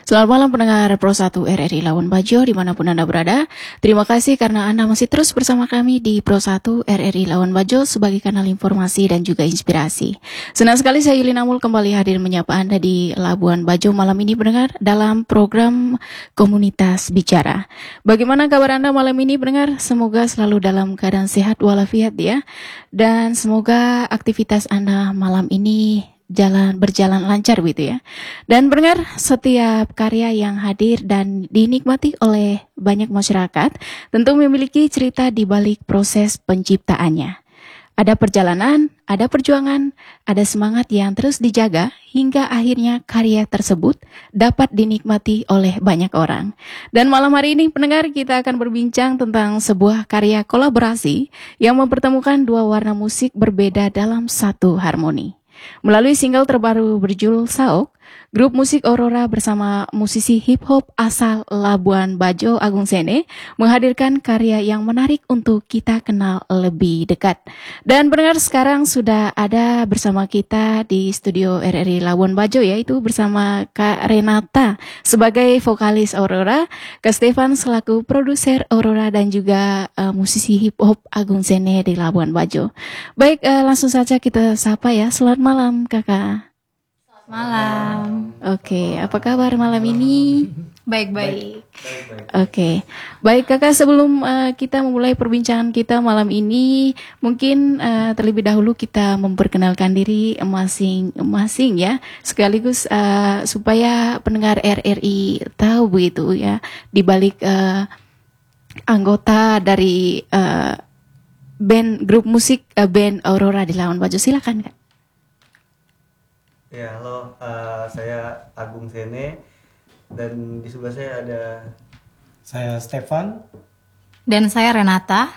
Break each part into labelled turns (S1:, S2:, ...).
S1: Selamat malam pendengar Pro 1 RRI Labuan Bajo dimanapun Anda berada. Terima kasih karena Anda masih terus bersama kami di Pro 1 RRI Labuan Bajo sebagai kanal informasi dan juga inspirasi. Senang sekali saya Yuli Namul kembali hadir menyapa Anda di Labuan Bajo malam ini pendengar dalam program Komunitas Bicara. Bagaimana kabar Anda malam ini pendengar? Semoga selalu dalam keadaan sehat walafiat ya. Dan semoga aktivitas Anda malam ini berjalan lancar gitu ya. Dan pendengar, setiap karya yang hadir dan dinikmati oleh banyak masyarakat tentu memiliki cerita di balik proses penciptaannya. Ada perjalanan, ada perjuangan, ada semangat yang terus dijaga hingga akhirnya karya tersebut dapat dinikmati oleh banyak orang. Dan malam hari ini pendengar, kita akan berbincang tentang sebuah karya kolaborasi yang mempertemukan dua warna musik berbeda dalam satu harmoni. Melalui single terbaru berjudul Saok, grup musik Aurora bersama musisi hip-hop asal Labuan Bajo Agung Sene menghadirkan karya yang menarik untuk kita kenal lebih dekat. Dan pendengar, sekarang sudah ada bersama kita di studio RRI Labuan Bajo, yaitu bersama Kak Renata sebagai vokalis Aurora, Kak Stefan selaku produser Aurora dan juga musisi hip-hop Agung Sene di Labuan Bajo. Baik, langsung saja kita sapa ya. Selamat malam Kakak.
S2: Malam.
S1: Oke, apa kabar malam ini?
S2: Baik-baik.
S1: Oke, baik Kakak, sebelum kita memulai perbincangan kita malam ini, mungkin terlebih dahulu kita memperkenalkan diri masing-masing ya, sekaligus supaya pendengar RRI tahu begitu ya, di balik anggota dari grup musik band Aurora di Labuan Bajo. Silakan Kak.
S3: Ya, halo, saya Agung Sene dan di sebelah saya ada
S4: saya Stefan
S2: dan saya Renata.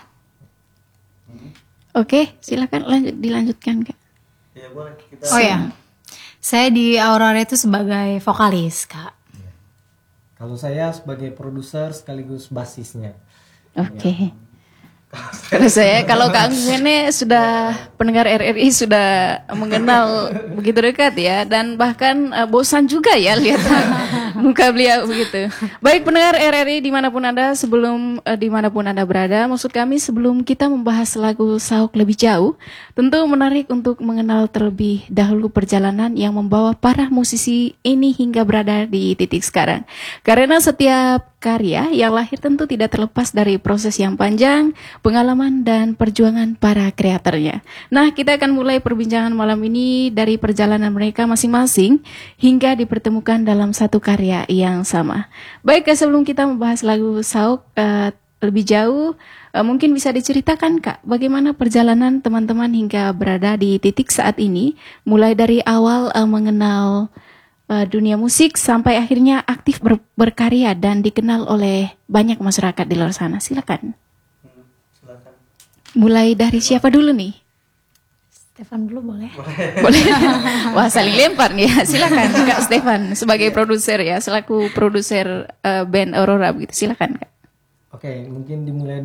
S1: Oke, silakan dilanjutkan Kak.
S3: Ya boleh kita.
S2: Oh ya, saya di Aurora itu sebagai vokalis Kak.
S4: Kalau saya sebagai produser sekaligus basisnya.
S1: Oke. Kalau Kak Agung ini sudah pendengar RRI sudah mengenal begitu dekat ya, dan bahkan bosan juga ya lihat muka beliau begitu. Baik pendengar RRI dimanapun Anda, dimanapun Anda berada, maksud kami sebelum kita membahas lagu Saok lebih jauh, tentu menarik untuk mengenal terlebih dahulu perjalanan yang membawa para musisi ini hingga berada di titik sekarang. Karena setiap karya yang lahir tentu tidak terlepas dari proses yang panjang, pengalaman dan perjuangan para kreatornya. Nah, kita akan mulai perbincangan malam ini dari perjalanan mereka masing-masing hingga dipertemukan dalam satu karya yang sama. Baik, sebelum kita membahas lagu Saok lebih jauh, mungkin bisa diceritakan Kak, bagaimana perjalanan teman-teman hingga berada di titik saat ini, mulai dari awal mengenal dunia musik sampai akhirnya aktif berkarya dan dikenal oleh banyak masyarakat di luar sana. Silakan.
S3: Silakan.
S1: Mulai dari siapa dulu nih?
S2: Stefan dulu boleh?
S1: Boleh. Wah, saling lempar nih ya. Silakan Kak Stefan sebagai produser ya, selaku produser band Aurora begitu. Silakan Kak.
S4: Oke, mungkin dimulai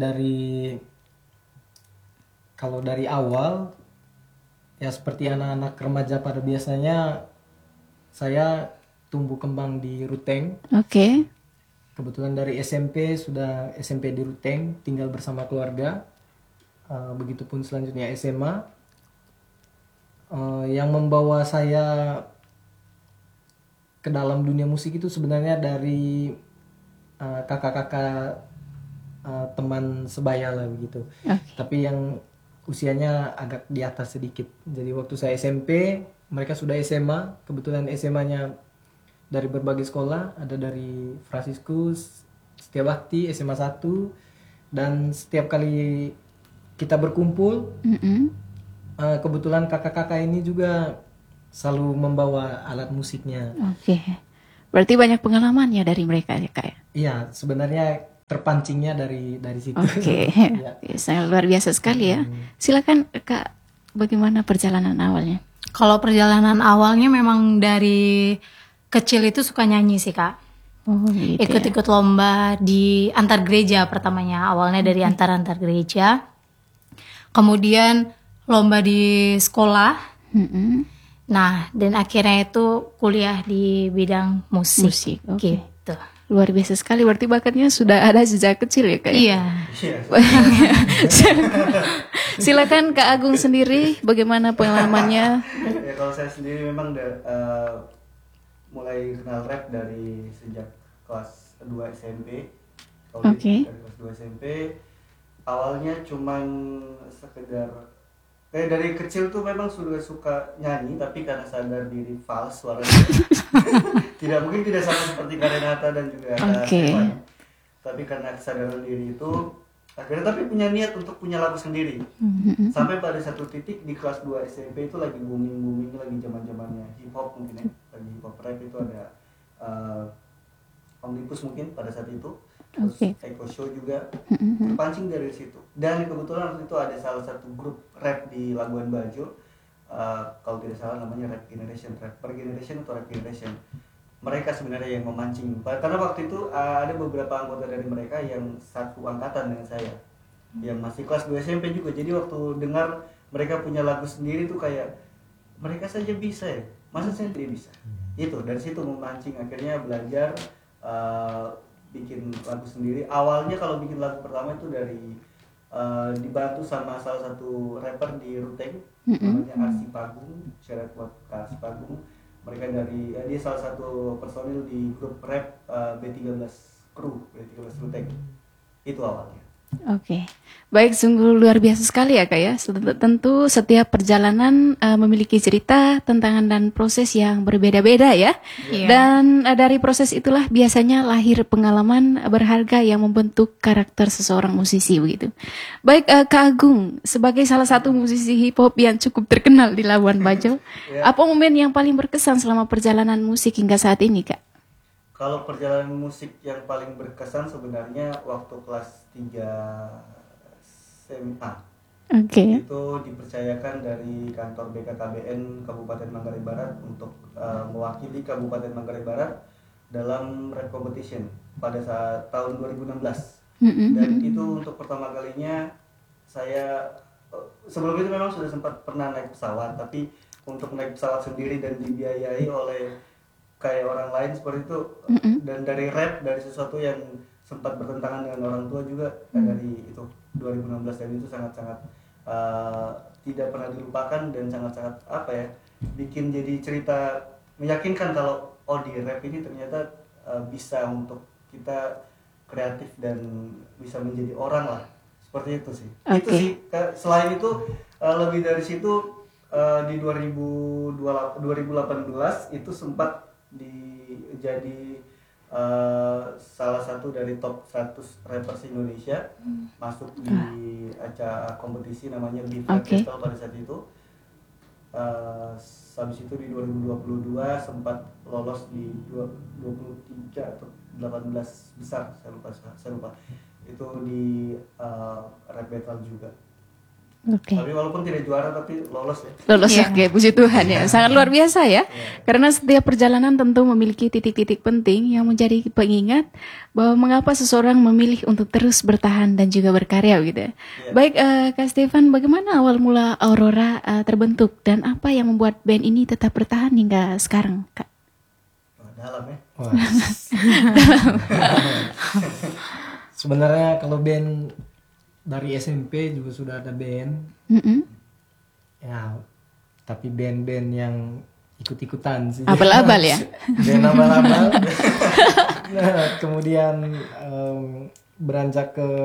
S4: kalau dari awal ya seperti anak-anak remaja pada biasanya, saya tumbuh kembang di Ruteng.
S1: Oke.
S4: Kebetulan dari SMP sudah SMP di Ruteng, tinggal bersama keluarga. Begitupun selanjutnya SMA. Yang membawa saya ke dalam dunia musik itu sebenarnya dari kakak-kakak teman sebaya lah begitu.
S1: Okay.
S4: Tapi yang usianya agak di atas sedikit. Jadi waktu saya SMP, mereka sudah SMA. Kebetulan SMA-nya dari berbagai sekolah, ada dari Fransiskus, Setiabakti, SMA 1. Dan setiap kali kita berkumpul, kebetulan kakak-kakak ini juga selalu membawa alat musiknya.
S1: Oke. Berarti banyak pengalamannya dari mereka ya Kak ya?
S4: Iya, sebenarnya terpancingnya dari situ.
S1: Oke.
S4: Ya.
S1: Sangat luar biasa sekali ya. Silakan Kak, bagaimana perjalanan awalnya?
S2: Kalau perjalanan awalnya memang dari kecil itu suka nyanyi sih Kak.
S1: Oh, gitu
S2: Ikut-ikut lomba di antar gereja pertamanya. Awalnya dari antar gereja. Kemudian lomba di sekolah. Nah, dan akhirnya itu kuliah di bidang musik.
S1: Musik, oke.
S2: Gitu.
S1: Luar biasa sekali, berarti bakatnya sudah ada sejak kecil ya Kak?
S2: Iya.
S3: Iya.
S1: Silakan Kak Agung sendiri, bagaimana pengalamannya?
S3: Ya kalau saya sendiri memang mulai kenal rap dari sejak kelas 2 SMP. Kalau
S1: Oke.
S3: dari kelas 2 SMP awalnya cuman sekedar dari kecil tuh memang sudah suka nyanyi, tapi karena sadar diri fals suaranya mungkin tidak sama seperti Karenata dan juga
S1: Oke.
S3: Stefan. Tapi karena kesadaran diri itu akhirnya tapi punya niat untuk punya lagu sendiri. Sampai pada satu titik di kelas 2 SMP itu lagi booming lagi zaman-zamannya hip hop mungkin ya. Lagi hip hop rap itu ada Omnibus mungkin pada saat itu. Terus
S1: Oke.
S3: Eko Show juga terpancing dari situ. Dan kebetulan waktu itu ada salah satu grup rap di Labuan Bajo, kalau tidak salah namanya Rap Generation, Rapper Generation atau Rap Generation. Mereka sebenarnya yang memancing. Karena waktu itu ada beberapa anggota dari mereka yang satu angkatan dengan saya, yang masih kelas 2 SMP juga. Jadi waktu dengar mereka punya lagu sendiri tuh kayak mereka saja bisa ya, masa saya tidak bisa? Itu dari situ memancing, akhirnya belajar bikin lagu sendiri. Awalnya kalau bikin lagu pertama itu dari dibantu sama salah satu rapper di Ruteng, namanya Arsi Pagung, syarat buat Arsi Pagung. Mereka dari dia salah satu personil di grup rap B13 Crew, B13 Ruteng. Itu awalnya.
S1: Oke, baik, sungguh luar biasa sekali ya Kak ya. Tentu setiap perjalanan memiliki cerita, tantangan dan proses yang berbeda-beda ya.
S2: Iya.
S1: Dan dari proses itulah biasanya lahir pengalaman berharga yang membentuk karakter seseorang musisi begitu. Baik, Kak Agung, sebagai salah satu musisi hip hop yang cukup terkenal di Labuan Bajo, apa momen yang paling berkesan selama perjalanan musik hingga saat ini Kak?
S3: Kalau perjalanan musik yang paling berkesan sebenarnya waktu kelas 3 SMA.
S1: Oke.
S3: Itu dipercayakan dari kantor BKKBN Kabupaten Manggarai Barat untuk mewakili Kabupaten Manggarai Barat dalam rap competition pada saat tahun 2016. Dan itu untuk pertama kalinya saya sebelum itu memang sudah sempat pernah naik pesawat, tapi untuk naik pesawat sendiri dan dibiayai oleh kayak orang lain seperti itu, dan dari rap, dari sesuatu yang sempat bertentangan dengan orang tua juga, dari itu 2016, dan itu sangat-sangat tidak pernah dilupakan dan sangat-sangat apa ya, bikin jadi cerita meyakinkan kalau di rap ini ternyata bisa untuk kita kreatif dan bisa menjadi orang lah, seperti itu sih. Itu sih. Selain itu lebih dari situ di 2018 itu sempat jadi salah satu dari top 100 rappers Indonesia, masuk di acara kompetisi namanya Beef Festival pada saat itu. Habis itu di 2022 sempat lolos di 23 atau 18 besar, saya lupa. Itu di rap battle juga.
S1: Oke.
S3: Tapi walaupun tidak juara tapi lolos ya.
S1: Lolos ya, oke, puji Tuhan ya. Sangat luar biasa ya. Karena setiap perjalanan tentu memiliki titik-titik penting yang menjadi pengingat bahwa mengapa seseorang memilih untuk terus bertahan dan juga berkarya gitu. Baik, Kak Stefan, bagaimana awal mula Aurora terbentuk dan apa yang membuat band ini tetap bertahan hingga sekarang, Kak?
S3: Dalam ya.
S4: Sebenarnya kalau band dari SMP juga sudah ada band, ya, tapi band-band yang ikut-ikutan sih.
S1: Abal-abal ya.
S4: Band abal-abal. Nah, kemudian beranjak ke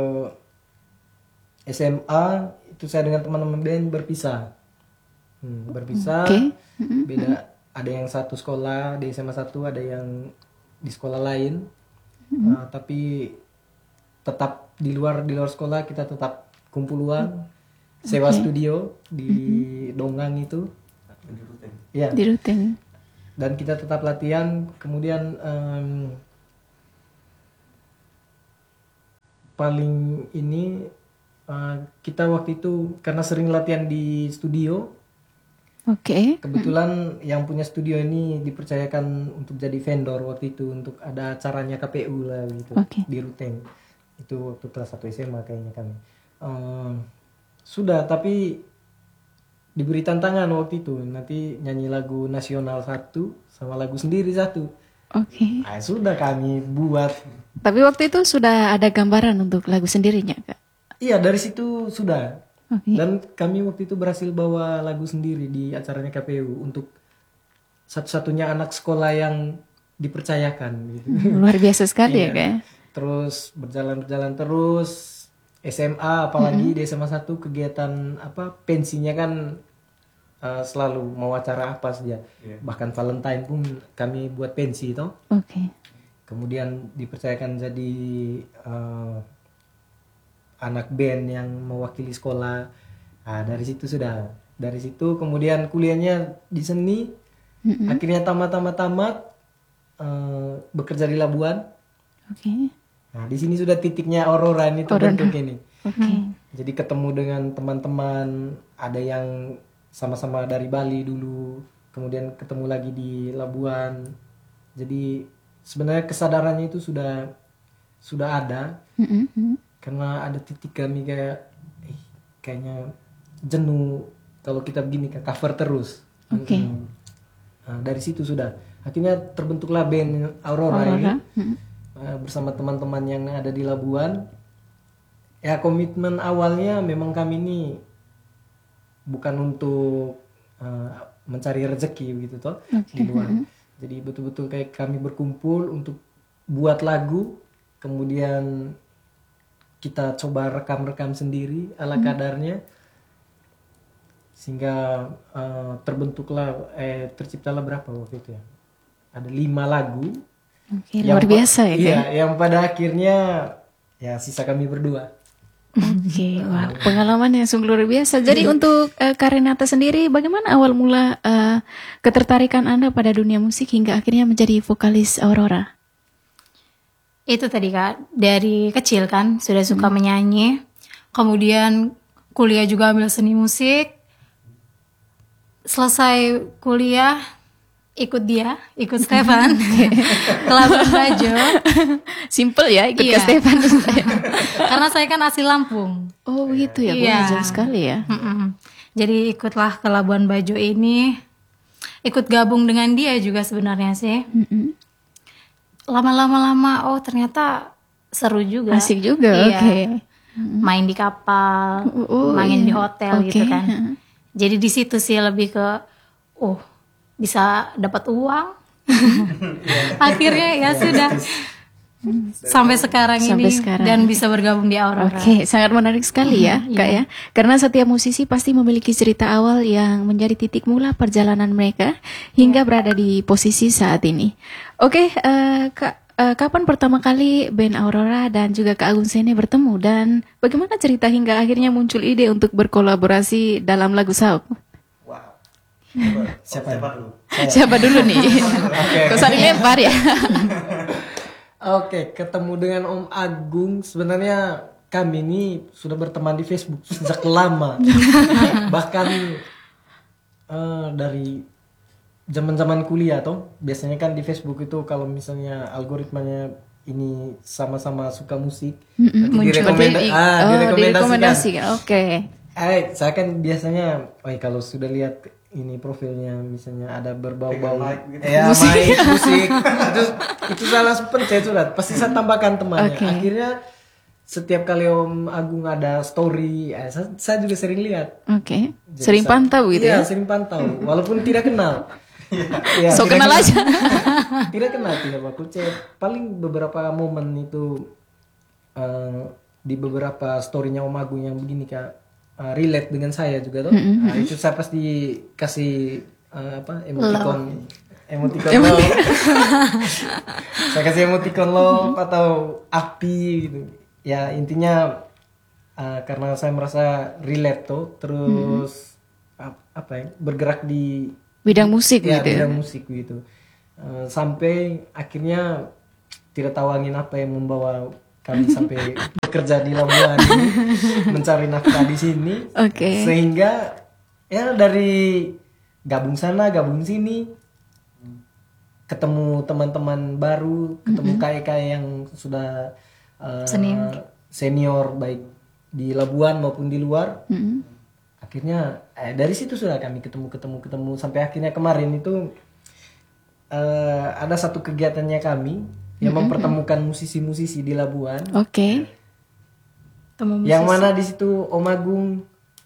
S4: SMA, itu saya dengan teman-teman band berpisah. Berpisah, beda. Ada yang satu sekolah di SMA 1, ada yang di sekolah lain. Tapi tetap di luar sekolah kita tetap kumpuluan, sewa studio di Dongang itu, ya,
S1: Di Ruteng.
S4: dan kita tetap latihan. Kemudian paling ini kita waktu itu karena sering latihan di studio, kebetulan yang punya studio ini dipercayakan untuk jadi vendor waktu itu untuk ada acaranya KPU lah gitu di Ruteng. Itu waktu kelas 1 SMA kayaknya kami. Sudah, tapi diberi tantangan waktu itu, nanti nyanyi lagu nasional satu sama lagu sendiri satu.
S1: Oke.
S4: Sudah kami buat.
S1: Tapi waktu itu sudah ada gambaran untuk lagu sendirinya, Kak?
S4: Iya, dari situ sudah.
S1: Oke.
S4: Dan kami waktu itu berhasil bawa lagu sendiri di acaranya KPU untuk satu-satunya anak sekolah yang dipercayakan gitu.
S1: Luar biasa sekali ya,
S4: Iya.
S1: Kak?
S4: Terus berjalan terus SMA, apalagi di SMA 1 kegiatan pensinya kan selalu mau acara apa saja. Bahkan Valentine pun kami buat pensi toh.
S1: Oke.
S4: Kemudian dipercayakan jadi anak band yang mewakili sekolah. Nah, dari situ sudah. Dari situ kemudian kuliahnya di seni. Akhirnya tamat bekerja di Labuan.
S1: Oke.
S4: Nah, di sini sudah titiknya Aurora ini terbentuk ini.
S1: Oke.
S4: Jadi ketemu dengan teman-teman, ada yang sama-sama dari Bali dulu, kemudian ketemu lagi di Labuan. Jadi sebenarnya kesadarannya itu sudah ada, karena ada titik kami kayaknya jenuh kalau kita begini cover terus.
S1: Oke.
S4: Nah, dari situ sudah akhirnya terbentuklah band Aurora. Ini bersama teman-teman yang ada di Labuan. Ya, komitmen awalnya memang kami ini bukan untuk mencari rezeki begitu toh di luar. Jadi betul-betul kayak kami berkumpul untuk buat lagu, kemudian kita coba rekam sendiri ala kadarnya, sehingga terciptalah berapa waktu itu ya? Ada 5 lagu.
S1: Oke, luar biasa ya, Kak?
S4: Iya, yang pada akhirnya ya sisa kami berdua.
S1: Oke, wah, pengalaman yang sungguh luar biasa. Jadi untuk Kak Renata sendiri, bagaimana awal mula ketertarikan Anda pada dunia musik hingga akhirnya menjadi vokalis Aurora?
S2: Itu tadi Kak, dari kecil kan sudah suka menyanyi. Kemudian kuliah juga ambil seni musik. Selesai kuliah ikut Stefan ke Labuan Bajo.
S1: Simple ya, ikut ke
S2: Iya.
S1: Stefan.
S2: Karena saya kan asli Lampung.
S1: Oh gitu ya,
S2: Iya.
S1: jauh sekali ya.
S2: Jadi ikutlah ke Labuan Bajo ini, ikut gabung dengan dia juga sebenarnya sih. Lama-lama oh ternyata seru juga.
S1: Asik juga,
S2: Iya.
S1: oke.
S2: Main di kapal, main di hotel gitu kan. Jadi di situ sih lebih ke bisa dapat uang. Akhirnya ya sudah sampai sekarang
S1: Sampai
S2: ini
S1: sekarang.
S2: dan bisa bergabung di Aurora.
S1: Oke, sangat menarik sekali ya, Kak ya. Karena setiap musisi pasti memiliki cerita awal yang menjadi titik mula perjalanan mereka hingga berada di posisi saat ini. Oke, Kak, kapan pertama kali band Aurora dan juga Kak Agung Sene bertemu dan bagaimana cerita hingga akhirnya muncul ide untuk berkolaborasi dalam lagu Sauk?
S3: Wow.
S4: Siapa
S3: dulu?
S1: Siapa dulu nih? Kok saling lempar ya?
S4: Oke, ketemu dengan Om Agung. Sebenarnya kami ini sudah berteman di Facebook sejak lama. Bahkan dari zaman-zaman kuliah toh. Biasanya kan di Facebook itu kalau misalnya algoritmanya ini sama-sama suka musik,
S1: Muncul direkomendasikan. Oke.
S4: saya kan biasanya, kalau sudah lihat ini profilnya misalnya ada berbau-bau
S3: Mic gitu.
S4: mic, musik, itu salah pencet sudah pasti saya tambahkan temannya.
S1: Oke.
S4: Akhirnya setiap kali Om Agung ada story, saya juga sering lihat.
S1: Oke.
S4: Jadi
S1: Sering pantau gitu ya?
S4: Iya, sering pantau walaupun tidak kenal. Ya,
S1: So
S4: tidak
S1: kenal aja.
S4: tidak kenal, tidak baku chat. Paling beberapa momen itu di beberapa storynya Om Agung yang begini Kak, relate dengan saya juga tuh. Itu saya pasti kasih emoticon love. Saya kasih emoticon love atau api gitu. Ya intinya karena saya merasa relate tuh, terus bergerak di
S1: Bidang musik
S4: ya,
S1: gitu ya?
S4: bidang musik gitu. Sampai akhirnya tidak tahu angin apa yang membawa kami sampai bekerja di Labuan ini, mencari nafkah di sini.
S1: Oke.
S4: Sehingga ya dari gabung sana, gabung sini, ketemu teman-teman baru, ketemu KK yang sudah
S2: Senior.
S4: senior baik di Labuan maupun di luar. akhirnya dari situ sudah kami ketemu sampai akhirnya kemarin itu ada satu kegiatannya kami yang mempertemukan musisi-musisi di Labuan.
S1: Oke.
S4: Yang mana di situ Om Agung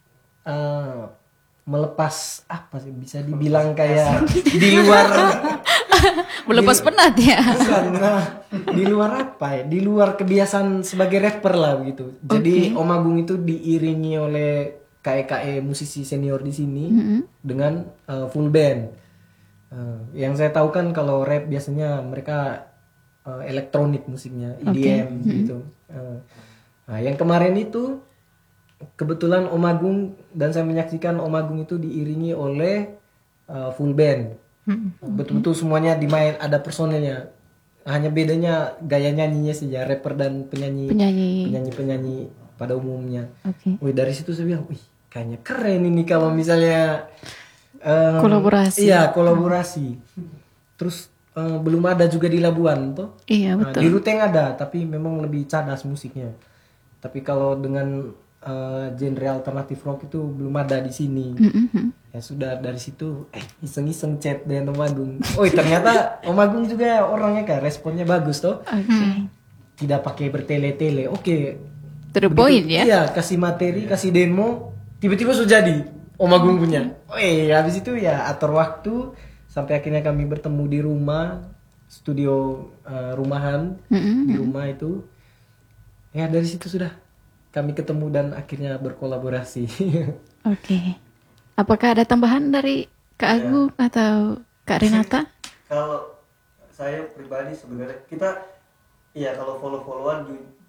S4: melepas apa sih, bisa dibilang kayak di luar
S1: Melepas penat ya.
S4: bukan, di luar apa ya, di luar kebiasaan sebagai rapper lah begitu. Jadi Om Agung itu diiringi oleh KE musisi senior di sini dengan full band. Yang saya tahu kan kalau rap biasanya mereka elektronik musiknya, EDM gitu. Nah, yang kemarin itu kebetulan Om Agung dan saya menyaksikan Om Agung itu diiringi oleh full band. Betul-betul semuanya dimain, ada personelnya. Hanya bedanya gaya nyanyinya saja, rapper dan penyanyi pada umumnya. Wih, dari situ saya bilang, wih, kayaknya keren ini kalau misalnya
S1: kolaborasi.
S4: Iya, kolaborasi. Terus belum ada juga di Labuan toh.
S1: Iya, betul.
S4: Di Ruteng ada, tapi memang lebih cadas musiknya. Tapi kalau dengan genre alternatif rock itu belum ada di sini. Ya sudah, dari situ iseng-iseng chat dengan Om Agung. Oh, ternyata Om Agung juga orangnya kan responnya bagus toh. Tidak pakai bertele-tele. Oke.
S1: To the point ya.
S4: Iya, kasih materi, kasih demo, tiba-tiba sudah jadi Om Agung punya. Habis itu ya atur waktu sampai akhirnya kami bertemu di rumah, studio rumahan di rumah itu. Ya dari situ sudah kami ketemu dan akhirnya berkolaborasi.
S1: Oke. Apakah ada tambahan dari Kak Agung atau Kak Renata?
S3: Kalau saya pribadi sebenarnya kalau follow-followan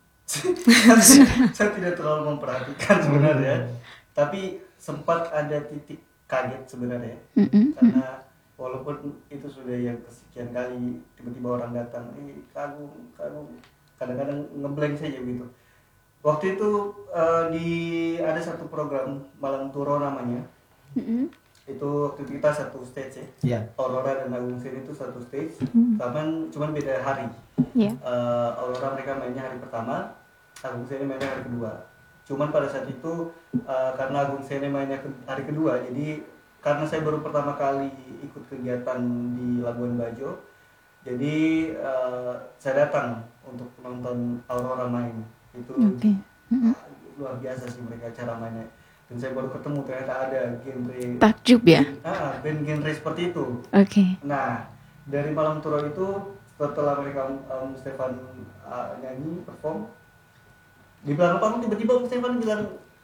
S3: saya tidak terlalu memperhatikan sebenarnya. Tapi sempat ada titik kaget sebenarnya. Karena walaupun itu sudah yang kesekian kali tiba-tiba orang datang, Kak Agung, kadang-kadang ngeblank saja gitu. Waktu itu ada satu program Malang Turo namanya. Itu waktu kita satu stage ya. Aurora dan Agung Sen itu satu stage. Cuman beda hari. Aurora mereka mainnya hari pertama, Agung Sen mainnya hari kedua. Cuman pada saat itu karena Agung Sen mainnya hari kedua, jadi karena saya baru pertama kali ikut kegiatan di Labuan Bajo, jadi saya datang untuk nonton Aurora main. Itu luar biasa sih mereka cara mainnya. Dan saya baru ketemu ternyata ada genre
S1: takjub ya.
S3: Band genre seperti itu. Nah, dari Malam Turo itu setelah mereka Om Stefan nyanyi perform, di belakang panggung tiba-tiba Om Stefan bilang,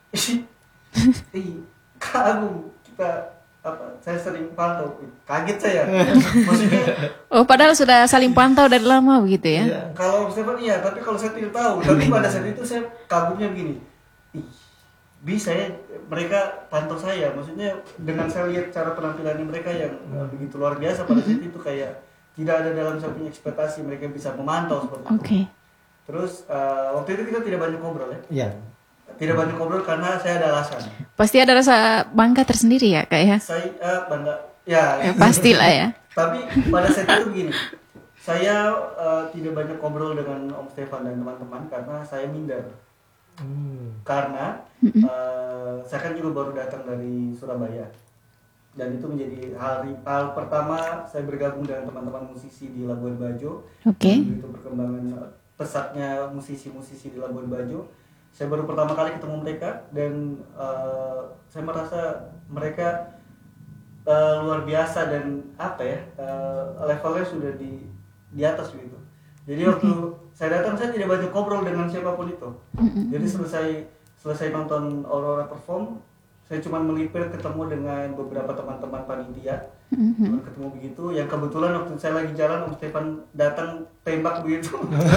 S3: Kak Agung, saya sering pantau. Kaget saya. Maksudnya,
S1: padahal sudah saling pantau dari lama begitu ya.
S3: Iya, kalau Om Stefan iya, tapi kalau saya tidak tahu. Tapi pada saat itu saya kagumnya begini. Bisa ya mereka pantau saya. Maksudnya dengan saya lihat cara penampilan mereka yang begitu luar biasa pada saat itu, kayak tidak ada dalam saya punya ekspektasi mereka bisa memantau seperti itu. Terus waktu itu kita tidak banyak ngobrol ya. Iya. Tidak banyak ngobrol karena saya ada alasan.
S1: Pasti ada rasa bangga tersendiri ya Kak ya?
S3: Saya bangga. Ya.
S1: Pastilah ya.
S3: Tapi pada saat itu begini. Saya tidak banyak ngobrol dengan Om Stefan dan teman-teman karena saya minder. Karena saya kan juga baru datang dari Surabaya. Dan itu menjadi hal pertama saya bergabung dengan teman-teman musisi di Labuan Bajo. Begitu perkembangan pesatnya musisi-musisi di Labuan Bajo, saya baru pertama kali ketemu mereka dan saya merasa mereka luar biasa dan levelnya sudah di atas gitu. Jadi waktu saya datang saya tidak banyak ngobrol dengan siapapun itu. Jadi selesai nonton Aurora perform, saya cuma melipir ketemu dengan beberapa teman-teman panitia. Cuma ketemu begitu, yang kebetulan waktu saya lagi jalan Om Stefan datang tembak begitu.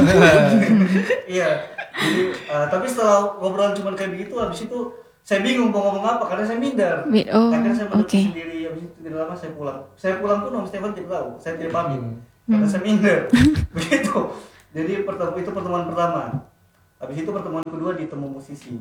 S3: Iya. Jadi tapi setelah ngobrolan cuma kayak begitu, habis itu saya bingung mau ngomong apa karena saya minder. Akhirnya saya menutup sendiri, habis itu tidak lama saya pulang. Saya pulang pun Om Stefan tidak tahu, saya tidak pamit. Karena saya minder. Begitu. Jadi itu pertemuan pertama. Habis itu pertemuan kedua di Temu Musisi.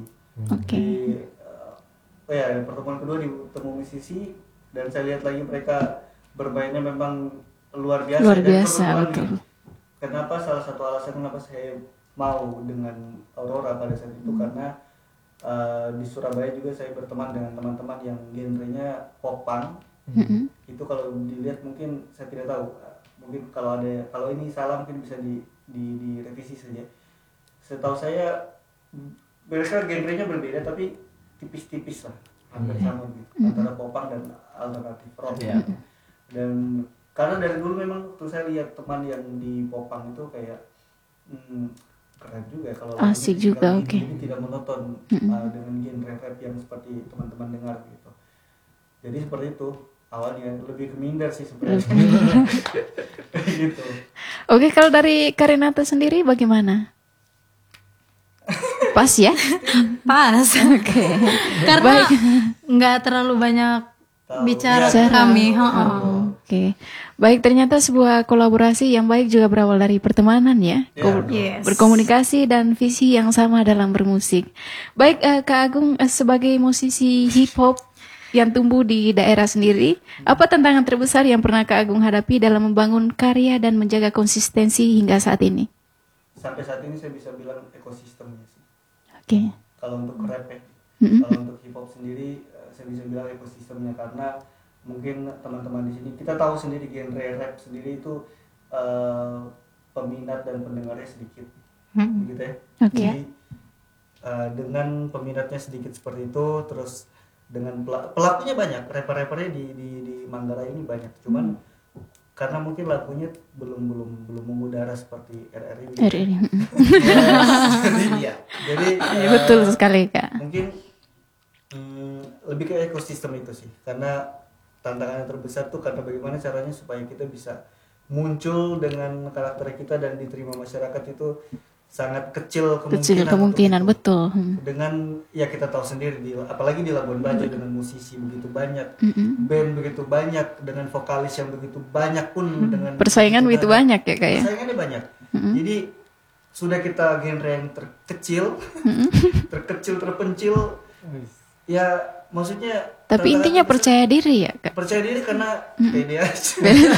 S3: Pertemuan kedua di Temu Musisi dan saya lihat lagi mereka bermainnya memang luar biasa.
S1: Luar biasa, betul.
S3: Kenapa salah satu alasan kenapa saya mau dengan Aurora pada saat itu karena di Surabaya juga saya berteman dengan teman-teman yang genrenya pop punk. Itu kalau dilihat mungkin saya tidak tahu, mungkin kalau ini salah mungkin bisa direvisi saja. Setahu saya mereka genrenya berbeda tapi tipis-tipis lah, hampir sama gitu, antara pop punk dan alternatif rock. Dan karena dari dulu memang tuh saya lihat teman yang di pop punk itu kayak keren juga kalau
S1: asik juga, oke.
S3: Jadi tidak monoton dengan genre rap yang seperti teman-teman dengar gitu. Jadi seperti itu awalnya, lebih ke minder sih sebenarnya. Gitu.
S1: Oke, kalau dari Karinata sendiri bagaimana? Pas ya?
S2: Pas.
S1: Oke.
S2: Karena nggak terlalu banyak bicara kami.
S1: Oke. Baik, ternyata sebuah kolaborasi yang baik juga berawal dari pertemanan ya.
S2: Yes.
S1: Berkomunikasi dan visi yang sama dalam bermusik. Baik, Kak Agung sebagai musisi hip hop yang tumbuh di daerah sendiri, apa tantangan terbesar yang pernah Kak Agung hadapi dalam membangun karya dan menjaga konsistensi hingga saat ini?
S3: Sampai saat ini saya bisa bilang ekosistemnya sih.
S1: Oke.
S3: Kalau untuk rap kalau untuk hip hop sendiri saya bisa bilang ekosistemnya, karena mungkin teman-teman di sini kita tahu sendiri genre rap sendiri itu peminat dan pendengarnya sedikit, begitu ya. Jadi dengan peminatnya sedikit seperti itu, terus dengan pelakunya banyak, rapper-rappernya di Manggarai ini banyak, cuman karena mungkin lagunya belum mengudara seperti RRI. Jadi
S1: betul sekali Kak.
S3: Mungkin lebih ke ekosistem itu sih, karena tantangan yang terbesar tuh karena bagaimana caranya supaya kita bisa muncul dengan karakter kita dan diterima masyarakat itu sangat kecil kemungkinan
S1: betul.
S3: Dengan ya kita tahu sendiri apalagi di Labuan Bajo dengan musisi begitu banyak, band begitu banyak, dengan vokalis yang begitu banyak pun dengan
S1: persaingan begitu banyak ya Kak ya.
S3: Persaingannya banyak. Jadi sudah kita genre yang terpencil, ya maksudnya.
S1: Tapi intinya percaya diri ya Kak.
S3: Percaya diri karena pede aja.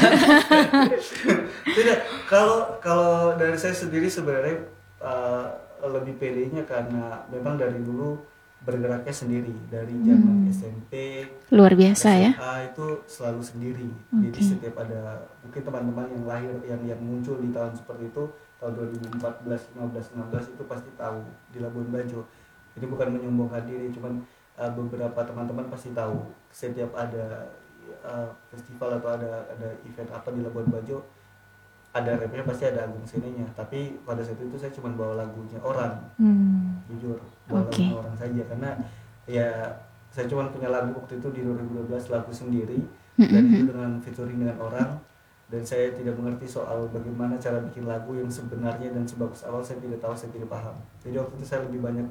S3: Tidak, kalau dari saya sendiri sebenarnya lebih pedenya karena memang dari dulu bergeraknya sendiri dari zaman SMP.
S1: Luar biasa
S3: SMA,
S1: ya.
S3: itu selalu sendiri. Jadi setiap ada mungkin teman-teman yang lahir yang muncul di tahun seperti itu, tahun 2014, 15, 16 itu pasti tahu di Labuan Bajo. Jadi bukan menyombongkan diri, cuman beberapa teman-teman pasti tahu setiap ada festival atau ada event apa di Labuan Bajo, ada rapnya pasti ada Agung Senenya. Tapi pada saat itu saya cuma bawa lagunya orang, jujur bawa lagunya orang saja, karena ya saya cuma punya lagu waktu itu di 2012, lagu sendiri, dan itu dengan featuring dengan orang, dan saya tidak mengerti soal bagaimana cara bikin lagu yang sebenarnya dan sebagus awal saya tidak tahu, saya tidak paham. Jadi waktu itu saya lebih banyak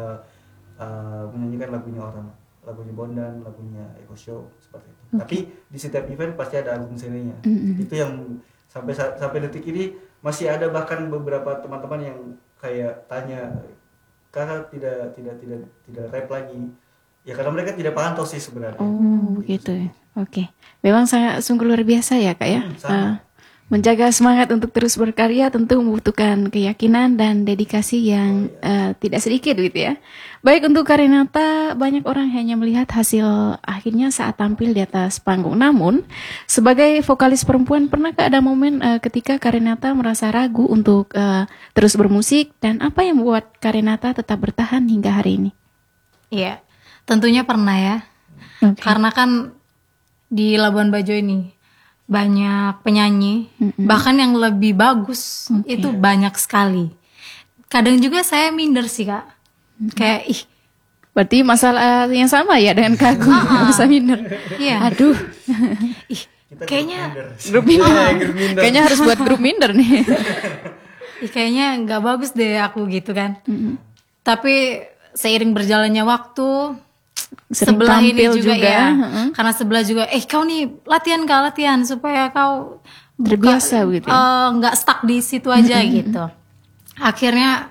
S3: menyanyikan lagunya orang, lagunya Bondan, lagunya Eko Show seperti itu. Tapi di setiap event pasti ada Agung Senenya. Itu yang sampai detik ini masih ada, bahkan beberapa teman-teman yang kayak tanya, kakak tidak rap lagi. Ya karena mereka tidak pantau sih sebenarnya.
S1: Begitu ya. Oke. Memang sangat sungguh luar biasa ya Kak ya. Menjaga semangat untuk terus berkarya tentu membutuhkan keyakinan dan dedikasi yang tidak sedikit gitu ya. Baik, untuk Karinata, banyak orang hanya melihat hasil akhirnya saat tampil di atas panggung. Namun, sebagai vokalis perempuan, pernahkah ada momen ketika Karinata merasa ragu untuk terus bermusik, dan apa yang membuat Karinata tetap bertahan hingga hari ini?
S2: Iya, tentunya pernah ya. Karena kan di Labuan Bajo ini banyak penyanyi, bahkan yang lebih bagus itu banyak sekali. Kadang juga saya minder sih Kak, kayak
S1: berarti masalah yang sama ya dengan Kak Agung, masa minder.
S2: Iya.
S1: Aduh,
S2: kayaknya
S1: grup minder. Kayaknya harus buat grup minder nih.
S2: Kayaknya nggak bagus deh aku gitu kan. Tapi seiring berjalannya waktu, sebelah ini juga. Ya, karena sebelah juga kau nih latihan supaya kau
S1: terbiasa gitu ya?
S2: Nggak stuck di situ aja gitu. Akhirnya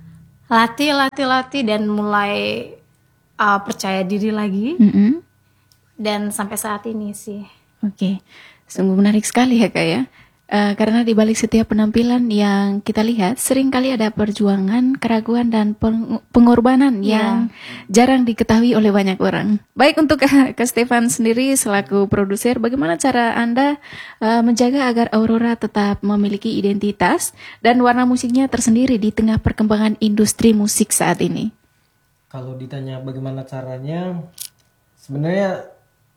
S2: latih dan mulai percaya diri lagi, dan sampai saat ini sih.
S1: Oke, sungguh menarik sekali ya Kak ya. Karena di balik setiap penampilan yang kita lihat, seringkali ada perjuangan, keraguan, dan pengorbanan yang jarang diketahui oleh banyak orang. Baik, untuk Kak Stefan sendiri selaku produser, bagaimana cara Anda menjaga agar Aurora tetap memiliki identitas dan warna musiknya tersendiri di tengah perkembangan industri musik saat ini?
S4: Kalau ditanya bagaimana caranya, sebenarnya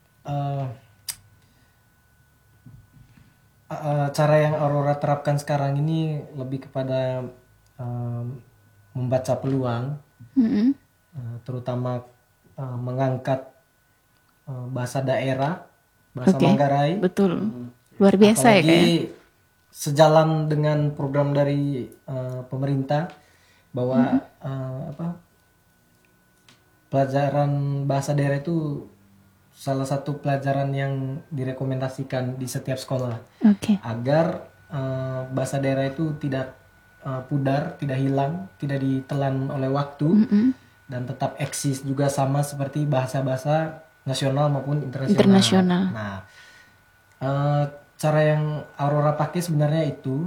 S4: cara yang Aurora terapkan sekarang ini lebih kepada membaca peluang, terutama mengangkat bahasa daerah, bahasa Manggarai.
S1: Betul, luar biasa.
S4: Apalagi
S1: ya
S4: sejalan dengan program dari pemerintah bahwa pelajaran bahasa daerah itu salah satu pelajaran yang direkomendasikan di setiap sekolah, agar bahasa daerah itu tidak pudar, tidak hilang, tidak ditelan oleh waktu, dan tetap eksis juga sama seperti bahasa-bahasa nasional maupun internasional. Nah, cara yang Aurora pakai sebenarnya itu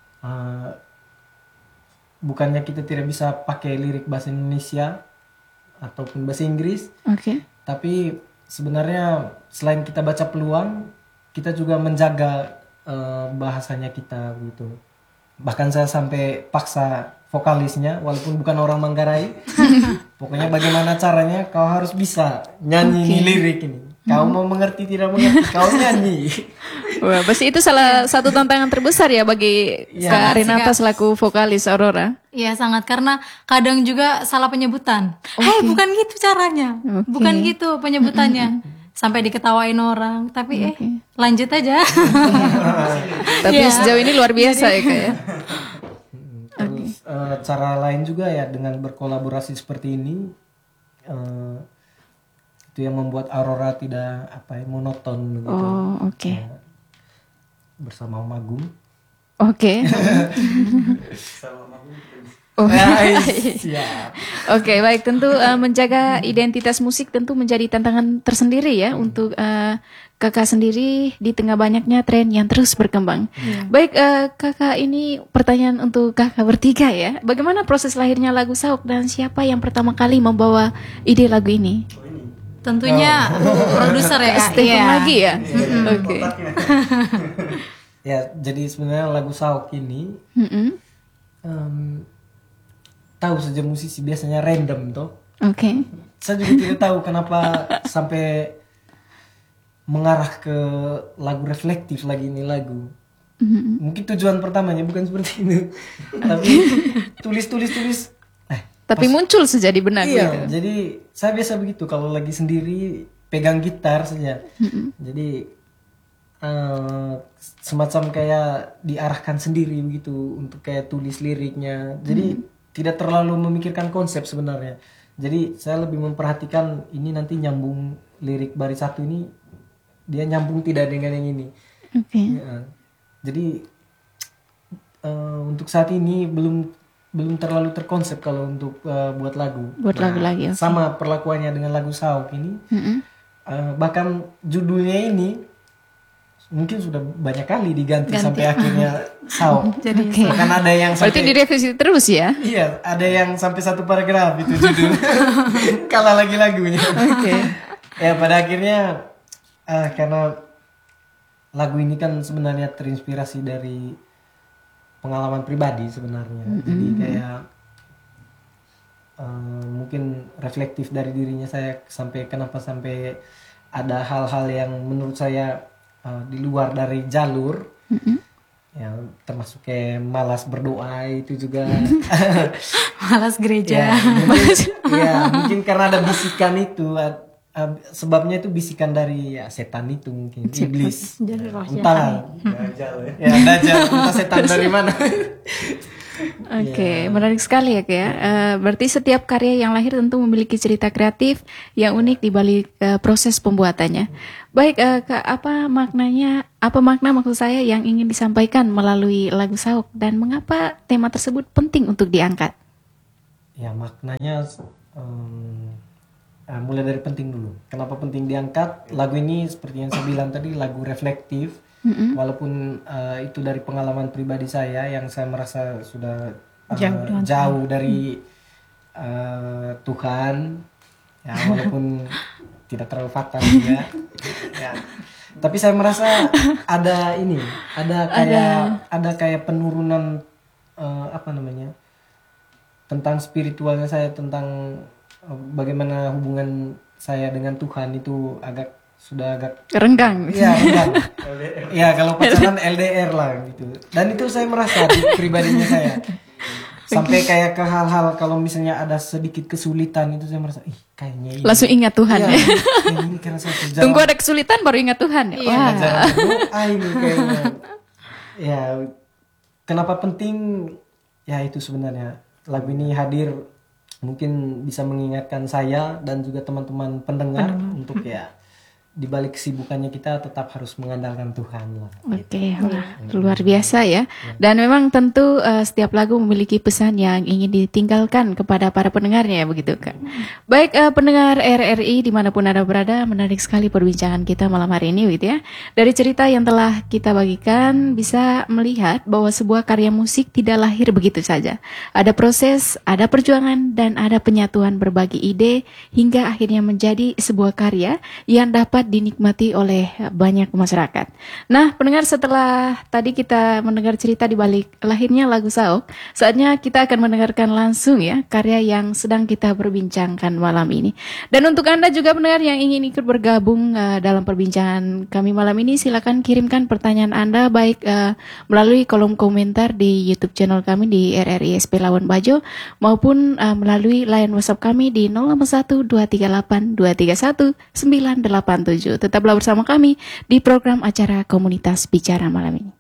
S4: bukannya kita tidak bisa pakai lirik bahasa Indonesia ataupun bahasa Inggris, tapi sebenarnya selain kita baca peluang, kita juga menjaga bahasanya kita gitu. Bahkan saya sampai paksa vokalisnya, walaupun bukan orang Manggarai, pokoknya bagaimana caranya kau harus bisa nyanyi ini lirik ini. Kau mau mengerti tidak mengerti, kau nyanyi.
S1: Wah, pasti itu salah satu tantangan terbesar ya bagi Kak Renata selaku vokalis Aurora.
S2: Iya, sangat, karena kadang juga salah penyebutan. Bukan gitu caranya. Bukan gitu penyebutannya. Sampai diketawain orang, tapi lanjut aja.
S1: Tapi sejauh ini luar biasa ya Kak ya.
S4: Terus cara lain juga ya dengan berkolaborasi seperti ini, itu yang membuat Aurora tidak monoton begitu. Bersama Om Agung.
S1: Oke, baik, tentu menjaga identitas musik tentu menjadi tantangan tersendiri ya untuk Kakak sendiri di tengah banyaknya tren yang terus berkembang. Baik, Kakak, ini pertanyaan untuk Kakak bertiga ya. Bagaimana proses lahirnya lagu Sauk dan siapa yang pertama kali membawa ide lagu ini?
S2: Tentunya produser ya Kak.
S1: Stefan lagi ya. Oke.
S4: Ya, jadi sebenarnya lagu Sauk ini tahu saja musisi biasanya random toh. Saya juga tidak tahu kenapa sampai mengarah ke lagu reflektif lagi ini lagu. Mungkin tujuan pertamanya bukan seperti itu, tapi tulis.
S1: Tapi muncul saja di benak gitu.
S4: Jadi saya biasa begitu kalau lagi sendiri pegang gitar saja. Jadi semacam kayak diarahkan sendiri begitu untuk kayak tulis liriknya. Jadi tidak terlalu memikirkan konsep sebenarnya. Jadi saya lebih memperhatikan ini nanti nyambung lirik baris satu ini, dia nyambung tidak dengan yang ini. Jadi untuk saat ini belum terlalu terkonsep kalau untuk buat lagu.
S1: Lagu lagi.
S4: Sama perlakuannya dengan lagu Sauk ini. Bahkan judulnya ini mungkin sudah banyak kali diganti sampai akhirnya Sauk. Bahkan ada yang sampai,
S1: berarti direvisi terus ya?
S4: Iya, ada yang sampai satu paragraf itu judul. Kalah lagi lagunya. Ya pada akhirnya karena lagu ini kan sebenarnya terinspirasi dari pengalaman pribadi sebenarnya. Jadi kayak mungkin reflektif dari dirinya saya, sampai kenapa sampai ada hal-hal yang menurut saya di luar dari jalur, ya termasuk kayak malas berdoa itu juga.
S2: Malas gereja.
S4: Mungkin karena ada bisikan itu, sebabnya itu bisikan dari setan itu, mungkin iblis. Entah Dajjal, entah setan dari mana.
S1: Menarik sekali ya Kak ya. Berarti setiap karya yang lahir tentu memiliki cerita kreatif yang unik di balik proses pembuatannya. Baik, Kak, apa makna maksud saya yang ingin disampaikan melalui lagu Sauk, dan mengapa tema tersebut penting untuk diangkat?
S4: Ya, maknanya mulai dari penting dulu. Kenapa penting diangkat? Lagu ini seperti yang saya bilang tadi, lagu reflektif. Walaupun itu dari pengalaman pribadi saya yang saya merasa sudah
S2: Jauh
S4: dari Tuhan, ya walaupun tidak terlalu fatal juga. Ya. Tapi saya merasa ada kayak penurunan tentang spiritualnya saya, tentang bagaimana hubungan saya dengan Tuhan itu sudah agak
S1: renggang.
S4: Iya, renggang. Ya, kalau pacaran LDR lah gitu. Dan itu saya merasa di pribadinya saya. Sampai kayak ke hal-hal kalau misalnya ada sedikit kesulitan itu saya merasa kayaknya ini.
S1: Langsung ingat Tuhan.
S4: Ya, ini karena saya
S1: Tunggu ada kesulitan baru ingat Tuhan.
S2: Iya.
S1: Wah.
S4: Doa ini kayaknya. Ya, kenapa penting? Ya itu sebenarnya lagu ini hadir mungkin bisa mengingatkan saya dan juga teman-teman pendengar untuk ya di balik kesibukannya kita tetap harus mengandalkan Tuhan lah.
S1: Oke, wah, luar biasa ya. Dan memang tentu setiap lagu memiliki pesan yang ingin ditinggalkan kepada para pendengarnya ya, begitu kan. Baik pendengar RRI dimanapun Anda berada, menarik sekali perbincangan kita malam hari ini gitu ya. Dari cerita yang telah kita bagikan bisa melihat bahwa sebuah karya musik tidak lahir begitu saja. Ada proses, ada perjuangan, dan ada penyatuan berbagai ide hingga akhirnya menjadi sebuah karya yang dapat dinikmati oleh banyak masyarakat. Nah, pendengar, setelah tadi kita mendengar cerita di balik lahirnya lagu Saok, saatnya kita akan mendengarkan langsung ya karya yang sedang kita perbincangkan malam ini. Dan untuk Anda juga pendengar yang ingin ikut bergabung dalam perbincangan kami malam ini, silakan kirimkan pertanyaan Anda baik melalui kolom komentar di YouTube channel kami di RRI SP Labuan Bajo maupun melalui line WhatsApp kami di 081238231987. Tetaplah bersama kami di program acara Komunitas Bicara malam ini.